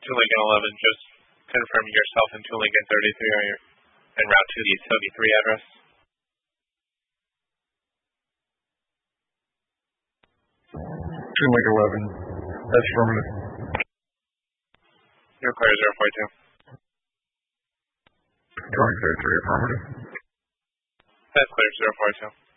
Two Lincoln 11, just confirm yourself and Two Lincoln 33 are en route to the 73 address. Two Lincoln 11, that's affirmative. You're clear, 042. Two Lincoln 33, affirmative. That's clear, 042.